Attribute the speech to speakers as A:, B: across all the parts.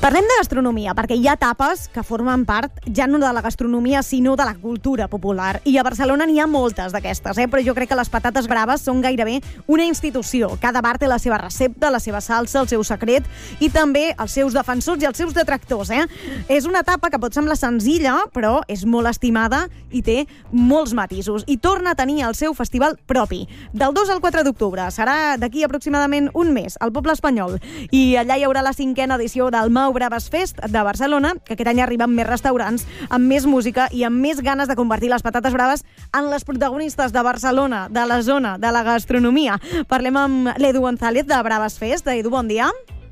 A: Parlem de gastronomia, perquè hi ha tapes que formen part ja no de la gastronomia, sinó de la cultura popular. I a Barcelona n'hi ha moltes d'aquestes, però jo crec que les patates braves són gairebé una institució. Cada bar té la seva recepta, la seva salsa, el seu secret, i també els seus defensors i els seus detractors. És una tapa que pot semblar senzilla, però és molt estimada i té molts matisos. I torna a tenir el seu festival propi. Del 2 al 4 d'octubre. Serà d'aquí aproximadament un mes, al Poble Espanyol. I allà hi haurà la 5a edició del Mau Braves Fest de Barcelona, que aquest any arriba amb més restaurants, amb més música i amb més ganes de convertir les patates braves en les protagonistes de Barcelona, de la zona, de la gastronomia. Parlem amb l'Edu González de Braves Fest. Edu, bon dia.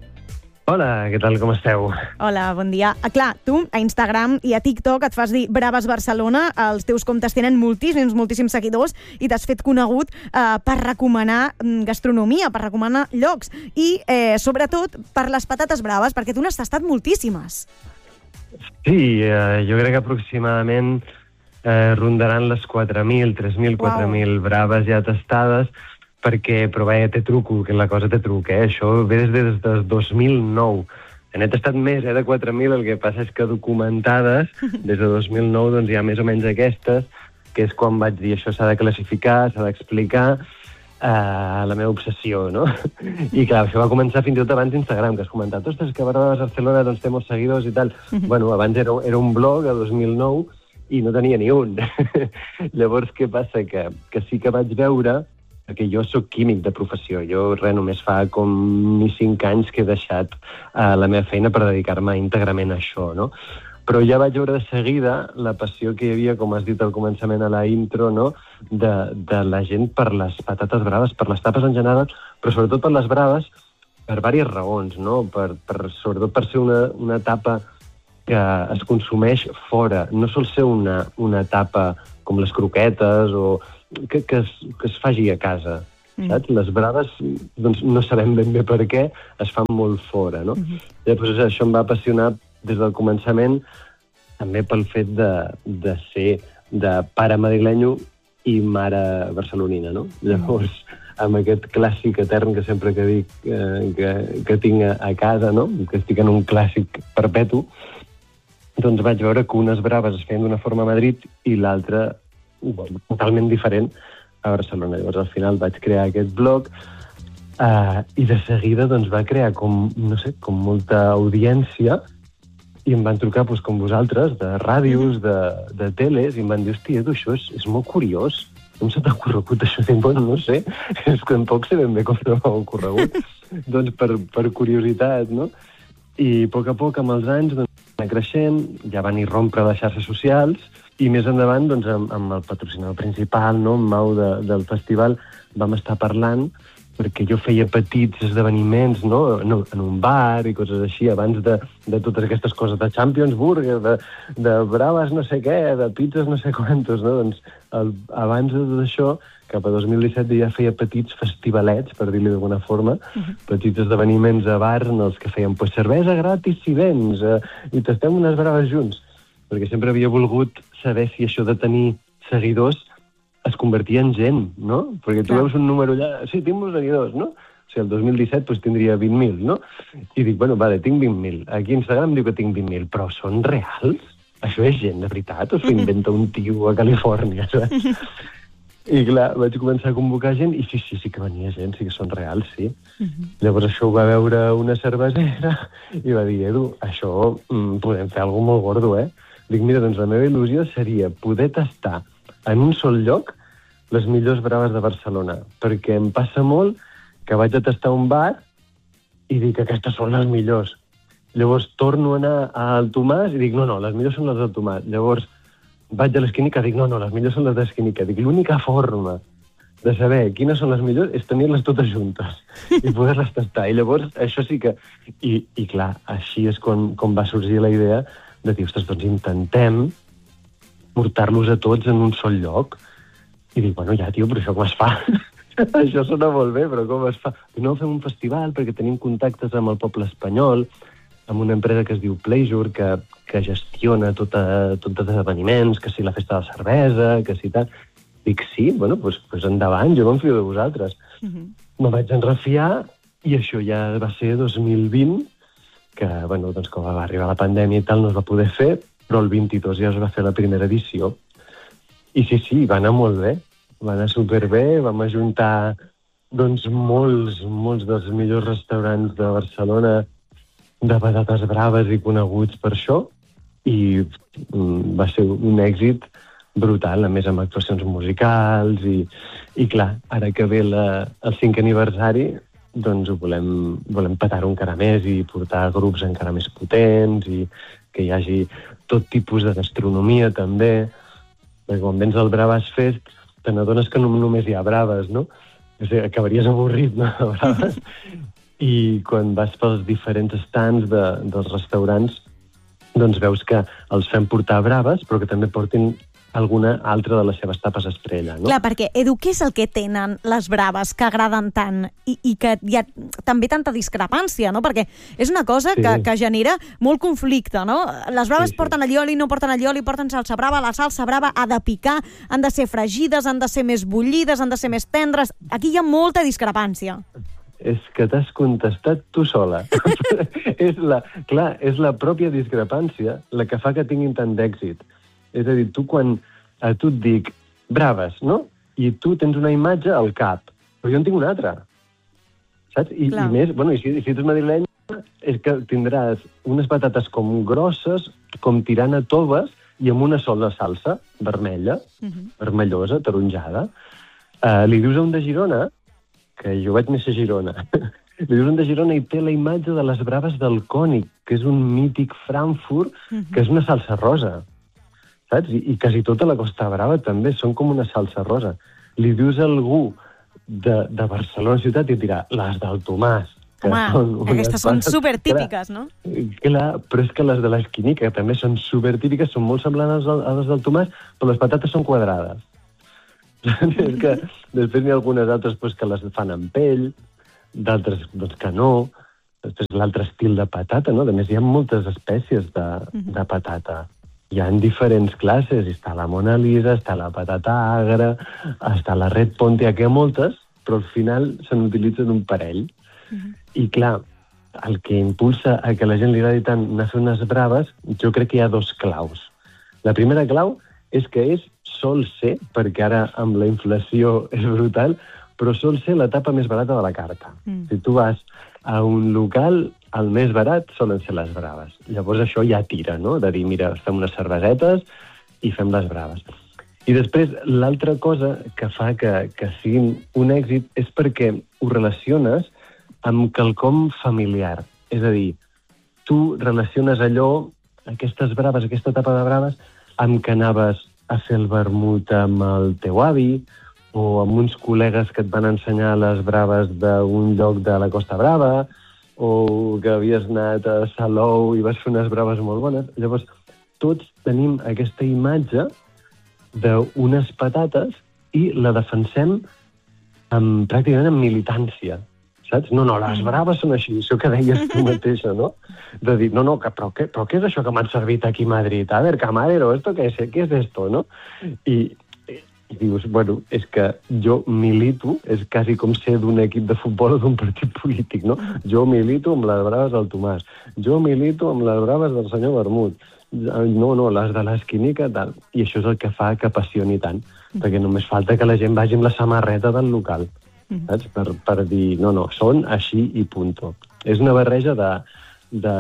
B: Hola, què tal, com esteu?
A: Hola, bon dia. Clar, tu a Instagram i a TikTok et fas dir Braves Barcelona, els teus comptes tenen moltíssims seguidors i t'has fet conegut per recomanar gastronomia, per recomanar llocs i, sobretot, per les patates braves, perquè tu n'has tastat moltíssimes.
B: Sí, jo crec que aproximadament rondaran les 4.000, 3.000, 4.000 braves ja tastades, però bé, té truco, que la cosa té truc, Això ve des del 2009. N'he tastat més, de 4.000, el que passa és que documentades, des de 2009, doncs hi ha més o menys aquestes, que és quan vaig dir això s'ha de classificar, s'ha d'explicar, la meva obsessió, no? I clar, això va començar fins i tot abans d'Instagram, que has comentat, ostres, que Braves Barcelona doncs té molts seguidors i tal. Bueno, abans era un blog, a 2009, i no tenia ni un. Llavors, què passa? Que sí que vaig veure, perquè jo sóc químic de professió, jo només fa com ni 5 anys que he deixat la meva feina per dedicar-me íntegrament a això, no? Però ja vaig veure de seguida la passió que hi havia, com has dit al començament a la intro, no? De la gent per les patates braves, per les tapes en general, però sobretot per les braves, per diverses raons, no? Sobretot per ser una tapa que es consumeix fora. No sol ser una tapa com les croquetes o que es faci a casa, saps? Les braves, doncs no sabem ben bé per què, es fan molt fora, no? Llavors això em va apassionar des del començament, també pel fet de ser de pare madrilenyo i mare barcelonina, no? Llavors, amb aquest clàssic etern que sempre que dic que tinc a casa, no? Que estic en un clàssic perpetu, doncs vaig veure que unes braves es feien d'una forma a Madrid i l'altra totalment diferent a Barcelona. Llavors, al final vaig crear aquest blog i de seguida doncs, va crear com molta audiència i em van trucar com vosaltres, de ràdios, de teles, i em van dir, hòstia, això és molt curiós. Com se t'ha ocorregut això? Bueno, no sé, és que tampoc sé ben bé com se m'ha ocorregut. Doncs per curiositat, no? I a poc, amb els anys, doncs, anar creixent, ja van irrompre les xarxes socials, i més endavant, doncs, amb el patrocinador principal, no, amb Mau del festival, vam estar parlant, perquè jo feia petits esdeveniments, no, en un bar i coses així, abans de totes aquestes coses, de Champions Burger, de braves no sé què, de pizzas no sé quantos, no? Doncs abans de tot això, cap a 2017 ja feia petits festivalets, per dir-li d'alguna forma, petits esdeveniments a bars en els que fèiem cervesa gratis si vens, i tastem unes braves junts, perquè sempre havia volgut saber si això de tenir seguidors es convertia en gent, no? Perquè tu veus un número allà, sí, tinc molts seguidors, no? O sigui, el 2017 doncs, tindria 20.000, no? I dic, bueno, vale, tinc 20.000. Aquí a Instagram diu que tinc 20.000, però són reals? Això és gent de veritat? O s'ho inventa un tio a Califòrnia, saps? I clar, vaig començar a convocar gent i sí que venia gent, sí que són reals, sí. Llavors això ho va veure una cervesera i va dir, Edu, això podem fer alguna molt gordo, Dic, mira, doncs la meva il·lusió seria poder tastar en un sol lloc les millors braves de Barcelona, perquè em passa molt que vaig a tastar un bar i dic que aquestes són les millors. Llavors torno a anar al Tomàs i dic, no, les millors són les del Tomàs. Llavors vaig a l'Esquínica i dic, no, les millors són les d'Esquínica. Dic, l'única forma de saber quines són les millors és tenir-les totes juntes i poder-les tastar. I llavors això sí que... I clar, així és com va sorgir la idea de dir, ostres, doncs intentem portar-los a tots en un sol lloc. I dic, bueno, ja, tio, però això com es fa? Això sona molt bé, però com es fa? No, fem un festival perquè tenim contactes amb el Poble Espanyol, amb una empresa que es diu Pleasure, que gestiona tots els esdeveniments, que si la festa de la cervesa, que si tal... Dic, sí, bueno, doncs endavant, jo m'enfio de vosaltres. Me vaig enrefiar i això ja va ser 2020 que, bueno, doncs com va arribar la pandèmia i tal, no es va poder fer, però el 22 ja es va fer la primera edició. I sí, va anar molt bé, va anar superbé, vam ajuntar doncs molts dels millors restaurants de Barcelona de patates braves i coneguts per això, i va ser un èxit brutal, a més amb actuacions musicals, i clar, ara que ve el 5è aniversari, doncs ho volem petar-ho encara més i portar grups encara més potents i que hi hagi tot tipus de gastronomia també, perquè quan vens al Braves Fest te n'adones que no només hi ha braves, no? O sigui, acabaries avorrit, no?, de braves. I quan vas pels diferents stands dels restaurants, doncs veus que els fem portar braves, però que també portin alguna altra de les seves tapes estrella, no?
A: Clar, perquè, Edu, què és el que tenen les braves que agraden tant i que hi ha també tanta discrepància, no? Perquè és una cosa que genera molt conflicte, no? Les braves porten allioli, no porten allioli, porten salsa brava, la salsa brava ha de picar, han de ser fregides, han de ser més bullides, han de ser més tendres. Aquí hi ha molta discrepància.
B: És que t'has contestat tu sola. És la pròpia discrepància la que fa que tinguin tant d'èxit. És a dir, quan a tu et dic braves, no? I tu tens una imatge al cap, però jo en tinc una altra. Saps? I més, bueno, i si ets madrilenya, és que tindràs unes patates com grosses, com tirant a toves, i amb una sola salsa, vermella, vermellosa, taronjada. Li dius a un de Girona, que jo vaig néixer a Girona, li dius un de Girona i té la imatge de les braves del Cònic, que és un mític Frankfurt, que és una salsa rosa, saps? I quasi tota la Costa Brava també són com una salsa rosa. Li dius a algú de Barcelona ciutat i et dirà les del Tomàs.
A: Home, aquestes són supertípiques, no?
B: Clar, però és que les de l'Esquinica també són supertípiques, són molt semblants a les del Tomàs, però les patates són quadrades. És que després n'hi ha algunes altres que les fan amb pell, d'altres que no. Després l'altre estil de patata, no? A més, hi ha moltes espècies de patata. Hi ha diferents classes, està la Mona Lisa, està la patata agra, està la Red Ponte, aquí hi ha moltes, però al final se n'utilitzen un parell. I clar, el que impulsa a que la gent li agradi tant anar a fer unes braves, jo crec que hi ha dos claus. La primera clau és que sol ser, perquè ara amb la inflació és brutal, però sol ser l'etapa més barata de la carta. Si tu vas a un local, el més barat solen ser les braves. Llavors això ja tira, no? De dir, mira, fem unes cervesetes i fem les braves. I després, l'altra cosa que fa que siguin un èxit és perquè ho relaciones amb quelcom familiar. És a dir, tu relaciones allò, aquestes braves, aquesta etapa de braves, amb que anaves a fer el vermut amb el teu avi o amb uns col·legues que et van ensenyar les braves d'un lloc de la Costa Brava o que havies anat a Salou i vas fer unes braves molt bones. Llavors, tots tenim aquesta imatge d'unes patates i la defensem pràcticament amb militància. Saps? No, les braves són així, això que deies tu mateixa, no? De dir, però què és això que m'han servit aquí a Madrid? A ver, camarero, ¿esto qué es esto, no? I dius, bueno, és que jo milito, és quasi com ser d'un equip de futbol o d'un partit polític, no? Jo milito amb les braves del Tomàs, jo milito amb les braves del senyor Vermut, no, les de l'Esquinica, tal. I això és el que fa que apassioni tant, perquè només falta que la gent vagi amb la samarreta del local. Saps? Per dir, no, són així i punto. És una barreja de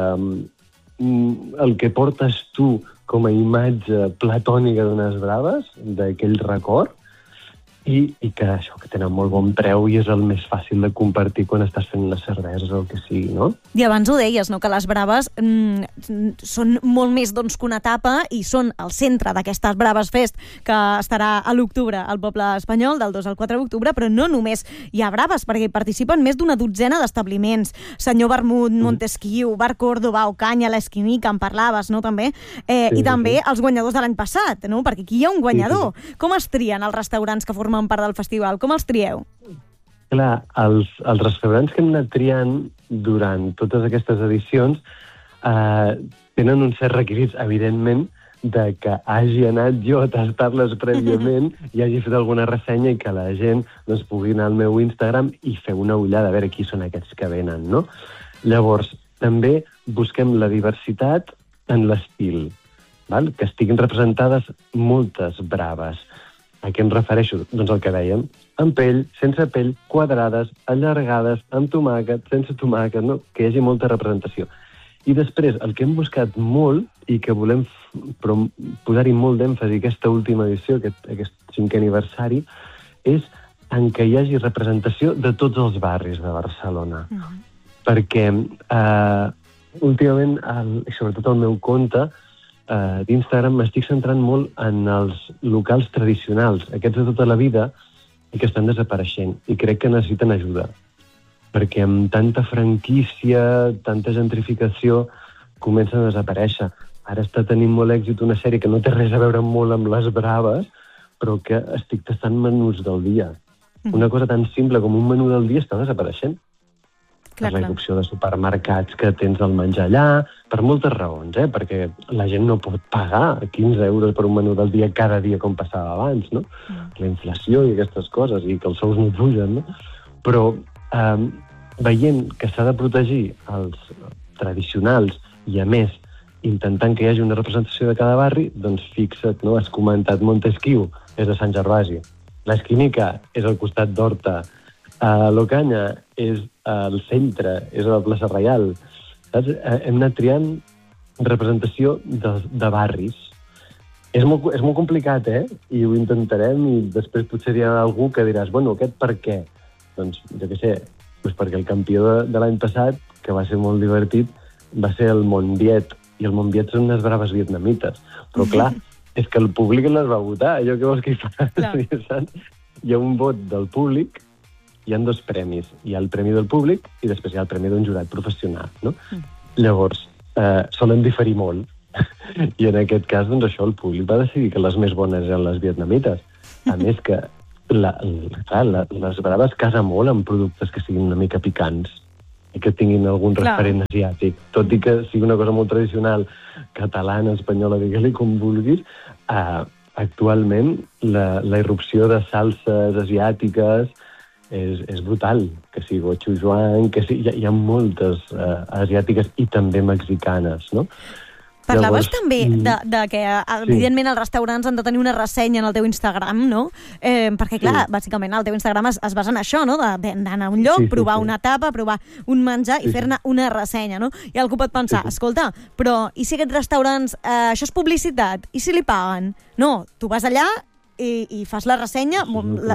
B: el que portes tu com a imatge platònica d'unes braves, d'aquell record, i que això, que tenen molt bon preu i és el més fàcil de compartir quan estàs fent una cervesa o el que sigui, no?
A: I abans ho deies, no?, que les braves són molt més doncs que una etapa i són el centre d'aquestes Braves Fest que estarà a l'octubre al Poble Espanyol, del 2 al 4 d'octubre, però no només hi ha braves, perquè hi participen més d'una dotzena d'establiments. Senyor Vermut, Montesquieu, Bar Córdoba, Ocaña, l'Esquinica, en parlaves, no?, també. I també els guanyadors de l'any passat, no?, perquè aquí hi ha un guanyador. Com es trien els restaurants que formen part del festival? Com els trieu?
B: Clar, els restaurants que hem anat triant durant totes aquestes edicions tenen uns certs requisits, evidentment, de que hagi anat jo a tastar-les prèviament i hagi fet alguna ressenya i que la gent doncs, pugui anar al meu Instagram i fer una ullada a veure qui són aquests que venen, no? Llavors, també busquem la diversitat en l'estil, val? Que estiguin representades moltes braves. A què em refereixo? Doncs el que dèiem, amb pell, sense pell, quadrades, allargades, amb tomàquet, sense tomàquet, no? Que hi hagi molta representació. I després, el que hem buscat molt i que volem posar-hi molt d'èmfasi aquesta última edició, aquest 5è aniversari, és en què hi hagi representació de tots els barris de Barcelona. Perquè últimament, i sobretot el meu compte d'Instagram, m'estic centrant molt en els locals tradicionals, aquests de tota la vida, i que estan desapareixent. I crec que necessiten ajuda. Perquè amb tanta franquícia, tanta gentrificació, comencen a desaparèixer. Ara està tenint molt èxit una sèrie que no té res a veure molt amb les braves, però que estic tastant menús del dia. Una cosa tan simple com un menú del dia està desapareixent. Per la irrupció de supermercats que tens el menjar allà, per moltes raons, perquè la gent no pot pagar 15 euros per un menú del dia cada dia com passava abans, no? La inflació i aquestes coses, i que els sous no pugen, no? Però veient que s'ha de protegir els tradicionals i, a més, intentant que hi hagi una representació de cada barri, doncs fixa't, no? Has comentat Montesquieu, és de Sant Gervasi. L'Esquinica és al costat d'Horta. L'Ocaña és al centre, és a la plaça Reial. Saps? Hem anat triant representació de barris. És molt complicat, I ho intentarem, i després potser hi ha algú que diràs, bueno, aquest per què? Doncs, jo què sé, doncs perquè el campió de l'any passat, que va ser molt divertit, va ser el Montviet, i el Montviet són unes braves vietnamites. Però, clar, és que el públic les va votar, allò que vols que hi fa. Hi ha un vot del públic, hi ha 2 premis. Hi ha el premi del públic i després hi ha el premi d'un jurat professional, no? Llavors, solen diferir molt. I en aquest cas, doncs això, el públic va decidir que les més bones eren les vietnamites. A més que les braves casa molt amb productes que siguin una mica picants i que tinguin algun referent asiàtic. Tot i que sigui una cosa molt tradicional, catalana, espanyola, digue-li com vulguis, actualment la irrupció de salses asiàtiques és brutal, que sigui gochujang, que hi ha moltes asiàtiques i també mexicanes, no?
A: Parlaves també de que, evidentment, els restaurants han de tenir una ressenya en el teu Instagram, no? Perquè, clar, bàsicament el teu Instagram es basa en això, no? D'anar a un lloc, provar una tapa, provar un menjar i fer-ne una ressenya, no? I algú pot pensar, escolta, però i si aquests restaurants, això és publicitat? I si li paguen? No, tu vas allà i fas la ressenya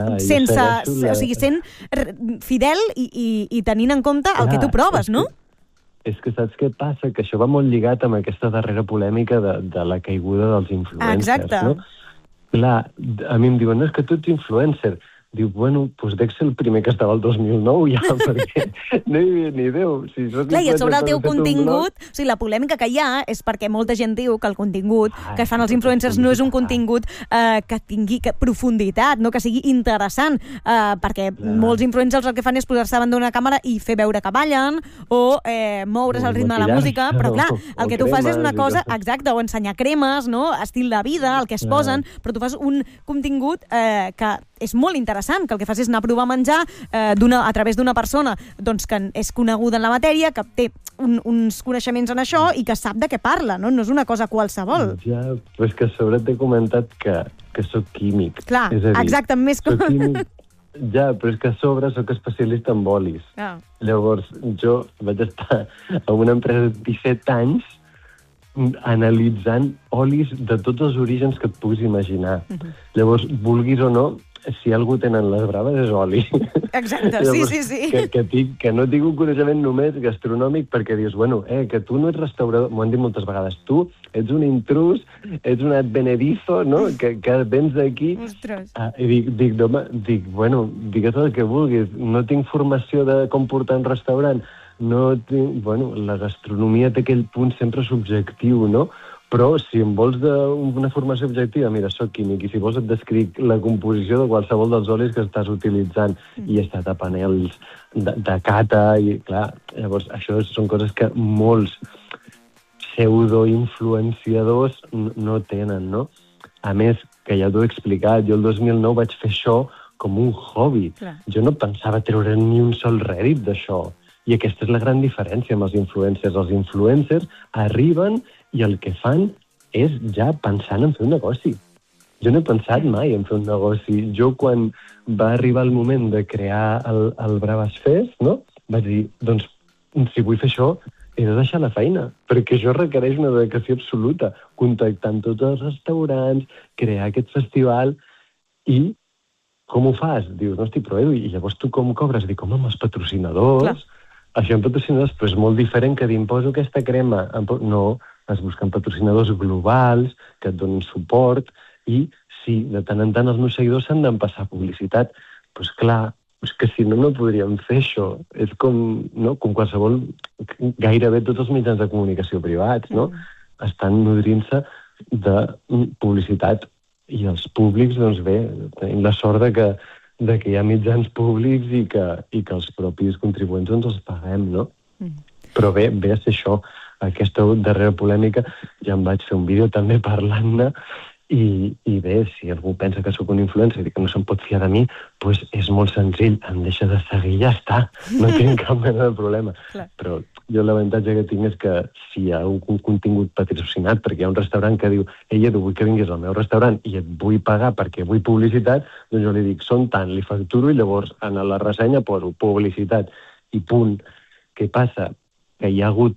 A: sent fidel i tenint en compte el que tu proves, no?
B: És que saps què passa? Que això va molt lligat amb aquesta darrera polèmica de la caiguda dels influencers.
A: Exacte.
B: No? Clar, a mi em diuen, no, és que tu ets influencer. Diu, bueno, doncs dec ser el primer que estava el 2009 ja, perquè no hi havia ni Déu.
A: Clar, i sobre el teu contingut, o sigui, la polèmica que hi ha és perquè molta gent diu que el contingut que fan els influencers no és un contingut que tingui profunditat, no que sigui interessant, perquè molts influencers el que fan és posar-se davant d'una càmera i fer veure que ballen o moure's al ritme de la música, però clar, el que tu fas és una cosa, exacte, o ensenyar cremes, no? Estil de vida, el que es posen, però tu fas un contingut que és molt interessant, que el que fas és anar a provar menjar a través d'una persona doncs, que és coneguda en la matèria, que té uns coneixements en això i que sap de què parla, no? No és una cosa qualsevol.
B: Ja, però és que a sobre t'he comentat que soc químic.
A: Clar,
B: és a dir,
A: exacte, més com...
B: Ja, però és que a sobre soc especialista en olis. Llavors, jo vaig estar a una empresa de 17 anys analitzant olis de tots els orígens que et puguis imaginar. Llavors, vulguis o no, si algú tenen les braves és oli.
A: Exacte,
B: llavors,
A: sí.
B: Que no tinc un coneixement només gastronòmic perquè dius, bueno, que tu no ets restaurador, m'ho han dit moltes vegades, tu ets un intrus, ets un advenedizo, no?, que vens d'aquí.
A: Ostres.
B: I dic, digues el que vulguis, no tinc formació de com portar un restaurant, no tinc... Bueno, la gastronomia té aquell punt sempre subjectiu, no?, però si em vols una formació objectiva, mira, soc químic, i si vols et descric la composició de qualsevol dels olis que estàs utilitzant, i he estat a panels de cata, i clar, llavors això són coses que molts pseudo-influenciadors no tenen, no? A més, que ja t'ho he explicat, jo el 2009 vaig fer això com un hobby. Jo no pensava treure ni un sol rèdit d'això. I aquesta és la gran diferència amb els influencers. Els influencers arriben i el que fan és ja pensant en fer un negoci. Jo no he pensat mai en fer un negoci. Jo, quan va arribar el moment de crear el Braves Fest, no? Vaig dir, doncs, si vull fer això, he de deixar la feina, perquè això requereix una dedicació absoluta, contactar amb tots els restaurants, crear aquest festival, i com ho fas? Dius, no, però Edu, i llavors tu com cobres? Dic, home, amb els patrocinadors. Clar. Això amb patrocinadors, però és molt diferent que d'imposo aquesta crema. No, es busquen patrocinadors globals que et donen suport, i sí, de tant en tant els meus seguidors s'han d'empassar publicitat. Doncs clar, és que si no podríem fer això. És com, no? Com qualsevol, gairebé tots els mitjans de comunicació privats, no? Estan nodrint-se de publicitat, i els públics, doncs bé, tenim la sort de que hi ha mitjans públics i que els propis contribuents doncs els paguem, no? Però bé, a ser això, aquesta darrera polèmica, ja em vaig fer un vídeo també parlant-ne. I bé, si algú pensa que sóc un influencer i que no se'n pot fiar de mi, doncs és molt senzill, em deixa de seguir i ja està, no tinc cap mena de problema. Però jo l'avantatge que tinc és que si hi ha un contingut patrocinat, perquè hi ha un restaurant que diu, ei, Edu, vull que vinguis al meu restaurant i et vull pagar perquè vull publicitat, doncs jo li dic, són tant, li facturo, i llavors en la ressenya poso publicitat i punt. Què passa? Que hi ha hagut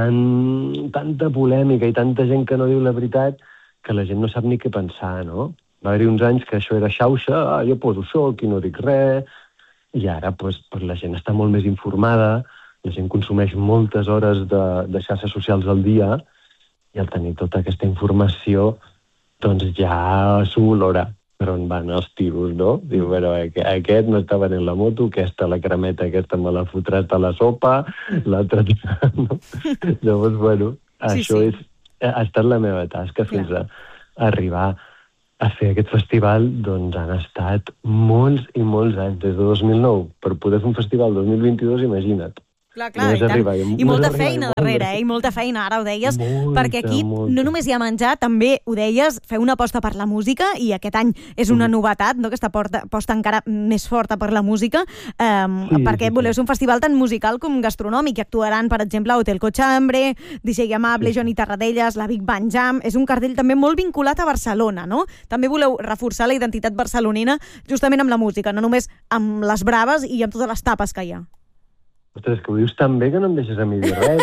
B: tanta polèmica i tanta gent que no diu la veritat que la gent no sap ni què pensar, no? Va haver-hi uns anys que això era xauxa, jo poso això, aquí no dic res, i ara la gent està molt més informada, la gent consumeix moltes hores de xarxes socials al dia, i al tenir tota aquesta informació, doncs ja s'olora per on van els tiros, no? Diu, però aquest no està venent la moto, aquesta la cremeta, aquesta me l'ha fotrat a la sopa, l'altra... No? Llavors, bueno, això ha estat la meva tasca fins a arribar a fer aquest festival, doncs han estat molts i molts anys, des de 2009, per poder fer un festival 2022, imagina't.
A: Clar, i tant. I molta feina darrere, i molta feina, ara ho deies, perquè aquí no només hi ha menjar, també ho deies, feu una aposta per la música, i aquest any és una novetat, no?, aquesta aposta encara més forta per la música, perquè voleu ser un festival tan musical com gastronòmic, i actuaran, per exemple, Hotel Cochambre, DJ Amable, Johnny Tarradellas, la Big Band Jam. És un cartell també molt vinculat a Barcelona, no? També voleu reforçar la identitat barcelonina justament amb la música, no només amb les braves i amb totes les tapes que hi ha.
B: Ostres, que ho dius tan bé que no em deixes a mi dir res,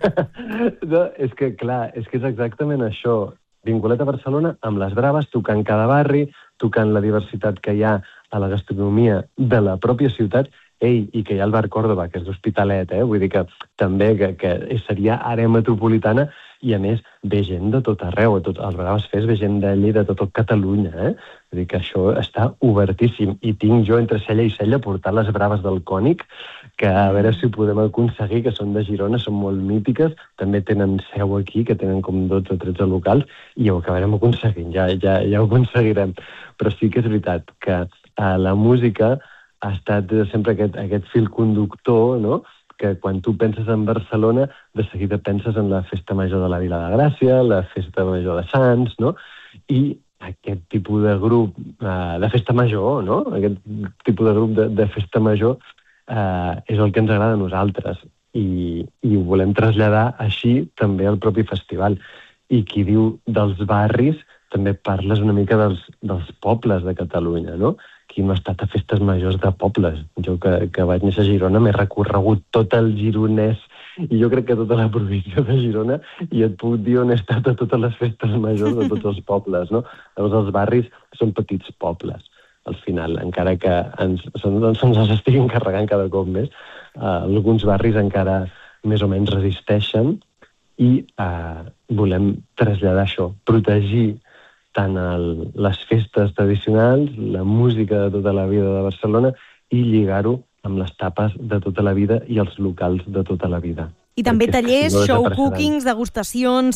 B: No, és que, clar, és exactament això. Vinculat a Barcelona, amb les braves, tocant cada barri, tocant la diversitat que hi ha a la gastronomia de la pròpia ciutat, i que hi ha el Bar Còrdoba, que és d'Hospitalet, vull dir que també que seria àrea metropolitana, i a més ve gent de tot arreu, als Braves Fest ve gent d'allí, de tot Catalunya, Vull dir que això està obertíssim, i tinc jo entre cella i cella portar les braves del Cònic, que a veure si podem aconseguir, que són de Girona, són molt mítiques, també tenen seu aquí, que tenen com 12 o 13 locals, i ho acabarem aconseguint, ja ho aconseguirem. Però sí que és veritat que la música ha estat sempre aquest fil conductor, no?, que quan tu penses en Barcelona, de seguida penses en la Festa Major de la Vila de Gràcia, la Festa Major de Sants, no?, i aquest tipus de grup de festa major, no?, aquest tipus de grup de festa major és el que ens agrada a nosaltres, i ho volem traslladar així també al propi festival. I qui diu dels barris, també parles una mica dels pobles de Catalunya, no?, qui no ha estat a festes majors de pobles. Jo, que vaig néixer a Girona, m'he recorregut tot el Gironès, i jo crec que tota la província de Girona, i et puc dir on he estat a totes les festes majors de tots els pobles, no? Llavors, els barris són petits pobles, al final, encara que se'ns estiguin carregant cada cop més. Alguns barris encara més o menys resisteixen, i volem traslladar això, protegir tant les festes tradicionals, la música de tota la vida de Barcelona, i lligar-ho amb les tapes de tota la vida i els locals de tota la vida.
A: I també tallers, show cookings, degustacions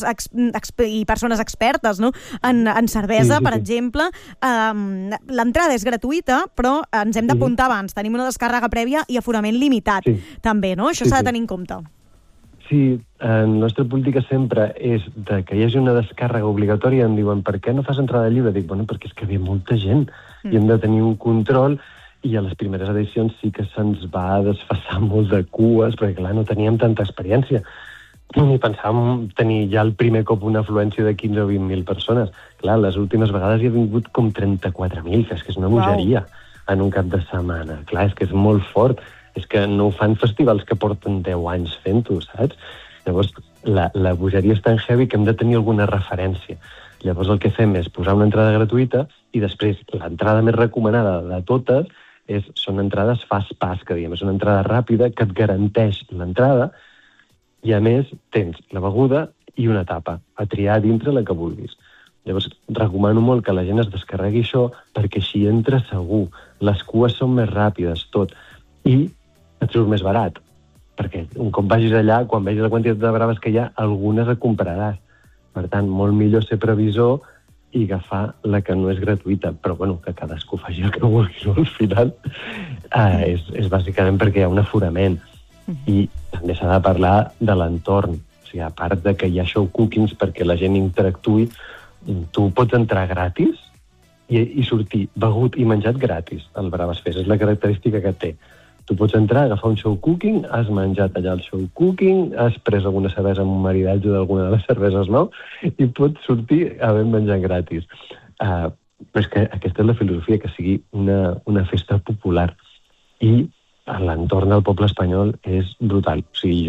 A: i persones expertes, no?, en cervesa, per exemple. L'entrada és gratuïta, però ens hem d'apuntar abans. Tenim una descàrrega prèvia i aforament limitat, també, no? Això s'ha de tenir en compte.
B: Sí, la nostra política sempre és que hi hagi una descàrrega obligatòria. Em diuen, per què no fas entrada lliure? Dic, bueno, perquè és que ve molta gent i hem de tenir un control, i a les primeres edicions sí que se'ns va desfassar molt de cues, perquè clar, no teníem tanta experiència. Ni pensàvem tenir ja el primer cop una afluència de 15 o 20.000 persones. Clar, les últimes vegades hi ha vingut com 34.000, que és una bogeria en un cap de setmana. Clar, és que és molt fort. És que no ho fan festivals que porten 10 anys fent-ho, saps? Llavors, la bogeria és tan heavy que hem de tenir alguna referència. Llavors el que fem és posar una entrada gratuïta i després l'entrada més recomanada de totes són entrades fast pass, que diem. És una entrada ràpida que et garanteix l'entrada i, a més, tens la beguda i una tapa, a triar dintre la que vulguis. Llavors, recomano molt que la gent es descarregui això perquè així entra segur. Les cues són més ràpides, tot. I et surt més barat. Perquè un cop vagis allà, quan vegis la quantitat de braves que hi ha, algunes et compraràs. Per tant, molt millor ser previsor i agafar la que no és gratuïta. Però, bueno, que cadascú faci el que vulgui, no? Al final, és bàsicament perquè hi ha un aforament. I també s'ha de parlar de l'entorn. O sigui, a part de que hi ha show cookings perquè la gent interactuï, tu pots entrar gratis i sortir begut i menjat gratis al Braves Fest. És la característica que té. Tu pots entrar, agafar un show cooking, has menjat allà el show cooking, has pres alguna cervesa amb un maridatge d'alguna de les cerveses, no? I pots sortir havent menjat gratis. Però és que aquesta és la filosofia, que sigui una festa popular. I l'entorn del poble espanyol és brutal. O sigui,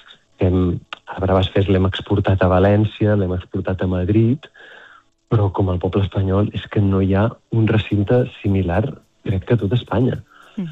B: a Braves Fest l'hem exportat a València, l'hem exportat a Madrid, però com el poble espanyol és que no hi ha un recinte similar, crec que a tot Espanya.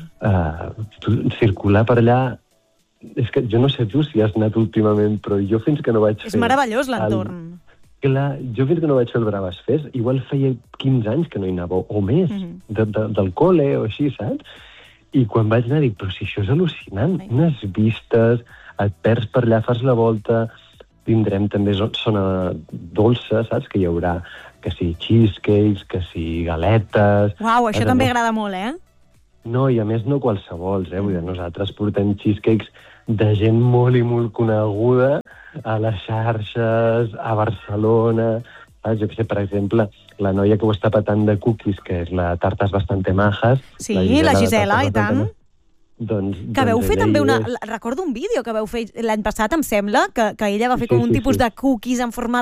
B: Circular per allà, és que jo no sé tu si has anat últimament, però jo fins que no vaig fer...
A: És meravellós l'entorn.
B: Clar, jo fins que no vaig fer el Braves Fest, igual feia 15 anys que no hi anava, o més, del col·le o així, saps? I quan vaig anar dic, però si això és al·lucinant, unes vistes, et perds per allà, fas la volta, tindrem també zona dolça, saps? Que hi haurà, que si cheesecakes, que si galetes...
A: Uau, això també agrada molt, eh?
B: No, i a més no qualsevols, Vull dir, nosaltres portem cheesecakes de gent molt i molt coneguda a les xarxes, a Barcelona... Jo que sé, per exemple, la noia que ho està patant de cookies, que és la Tartas Bastante Majas... Sí,
A: la Gisela, i tant.
B: Que
A: veu fer també una... Recordo un vídeo que veu fer l'any passat, em sembla, que ella va fer com un tipus de cookies en forma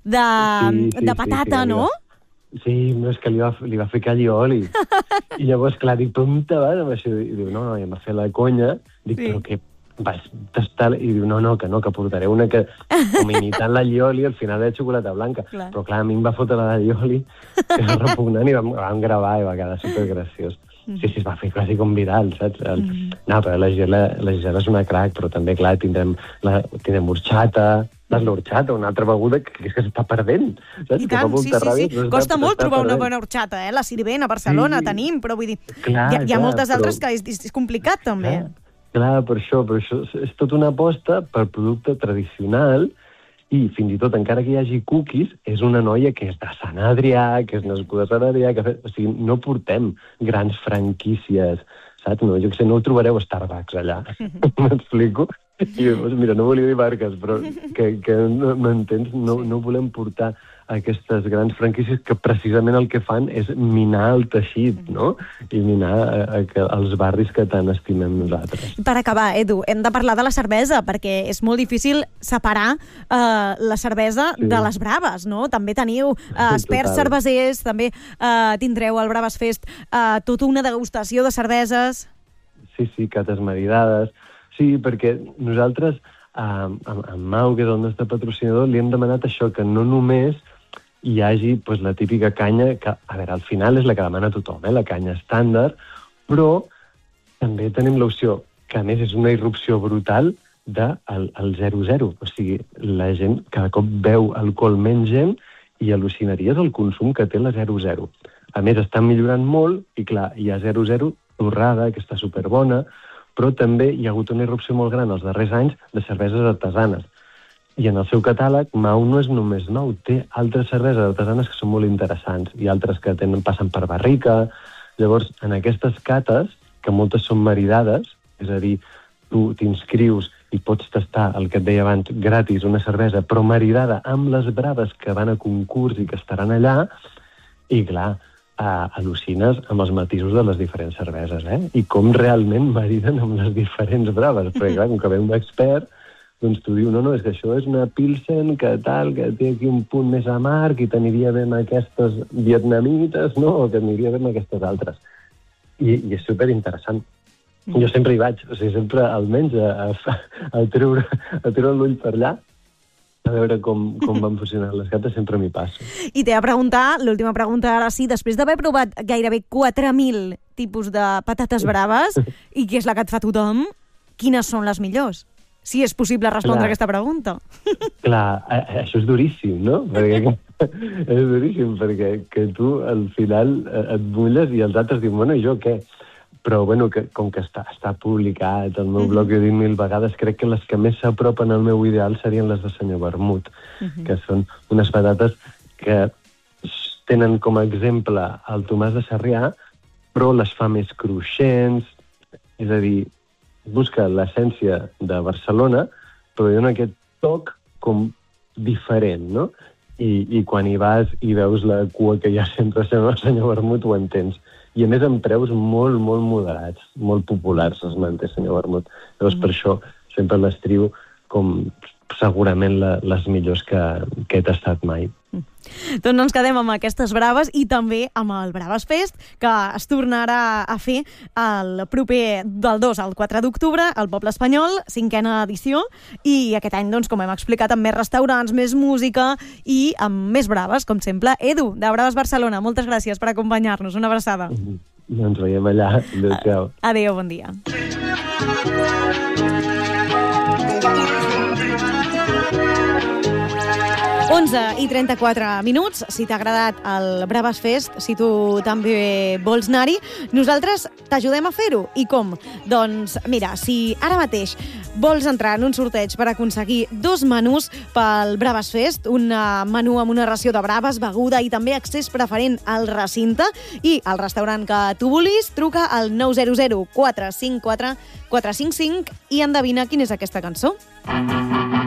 A: de patata, no?
B: Sí, no, és que li va fer calli oli. I llavors, clar, dic, però on te vas amb això? I diu, no, em va fer la conya. Dic, però què vas tastar? I diu, no, que portaré una que, com imitant la llioli, al final de xocolata blanca. Clar. Però clar, a mi em va fotre la llioli, que és repugnant, i vam gravar i va quedar supergraciós. Sí, es va fer quasi com viral, saps? No, però la Gisela és una crac, però també, clar, tindrem horchata, l'horchata, una altra beguda que és que s'està perdent, saps?
A: I tant, sí. Costa molt trobar una bona horchata, La Sirvent, a Barcelona, tenim, però vull dir, hi ha moltes altres que és complicat, també.
B: Clar, per això és tota una aposta per producte tradicional i fins i tot, encara que hi hagi cookies, és una noia que és de Sant Adrià, que és nascuda a Sant Adrià, o sigui, no portem grans franquícies, saps? No, jo que sé, no ho trobareu a Starbucks allà, m'explico? I, mira, no volia dir marques, però que m'entens, no volem portar aquestes grans franquícies que precisament el que fan és minar el teixit, no? I minar els barris que tant estimem nosaltres.
A: Per acabar, Edu, hem de parlar de la cervesa, perquè és molt difícil separar la cervesa de les braves, no? També teniu experts cervesers, també tindreu al Braves Fest tota una degustació de cerveses.
B: Sí, cates maridades. Sí, perquè nosaltres, amb Mau, que és el nostre patrocinador, li hem demanat això, que no només hi hagi la típica canya, que, a veure, al final és la que demana tothom, la canya estàndard, però també tenim l'opció, que a més és una irrupció brutal, del 0-0. O sigui, la gent cada cop beu alcohol menys gent i al·lucinaries el consum que té la 0-0. A més, estan millorant molt i, clar, hi ha 0-0 torrada, que està superbona, però també hi ha hagut una irrupció molt gran els darrers anys de cerveses artesanes. I en el seu catàleg, Mau no és només Mau, té altres cerveses artesanes que són molt interessants i altres que passen per barrica. Llavors, en aquestes cates, que moltes són maridades, és a dir, tu t'inscrius i pots tastar el que et deia abans, gratis, una cervesa, però maridada amb les braves que van a concurs i que estaran allà, i clar, al·lucines amb els matisos de les diferents cerveses, i com realment mariden amb les diferents braves. Perquè, clar, com que ve un expert, doncs tu dius, no, és que això és una Pilsen que tal, que té aquí un punt més amarg i t'aniria bé amb aquestes vietnamites, no? O que aniria bé amb aquestes altres. I és superinteressant. Jo sempre hi vaig, o sigui, sempre almenys a treure l'ull per allà, a veure com van funcionar les cates, sempre m'hi passo.
A: I t'he de preguntar, l'última pregunta ara sí, després d'haver provat gairebé 4.000 tipus de patates braves, i que és la que et fa tothom, quines són les millors? Si és possible respondre aquesta pregunta.
B: Clar, això és duríssim, no? És duríssim, perquè que tu al final et mulles i els altres diuen, bueno, i jo què? Però, bueno, com que està publicat al meu blog, jo he dit 1000 vegades, crec que les que més s'apropen al meu ideal serien les de senyor Vermut, que són unes patates que tenen com a exemple el Tomàs de Sarrià, però les fa més cruixents, és a dir, busca l'essència de Barcelona, però dona aquest toc com diferent, no? I quan hi vas i veus la cua que hi ha sempre al senyor Vermut, ho entens. I a més amb preus molt, molt moderats, molt populars els manté senyor Vermut. Llavors per això sempre les trio com segurament les millors que he tastat mai.
A: Doncs no ens quedem amb aquestes braves i també amb el Braves Fest, que es tornarà a fer el proper del 2 al 4 d'octubre al Poble Espanyol, 5a edició, i aquest any, doncs, com hem explicat, amb més restaurants, més música i amb més braves, com sempre. Edu, de Braves Barcelona, moltes gràcies per acompanyar-nos. Una abraçada.
B: Ens veiem allà. Adéu-siau.
A: Adéu, bon dia. 11:34. Si t'ha agradat el Braves Fest, si tu també vols anar-hi, nosaltres t'ajudem a fer-ho. I com? Doncs mira, si ara mateix vols entrar en un sorteig per aconseguir 2 menús pel Braves Fest, un menú amb una ració de braves, beguda i també accés preferent al recinte i al restaurant que tu vulguis, truca al 900 454 455 i endevina quina és aquesta cançó.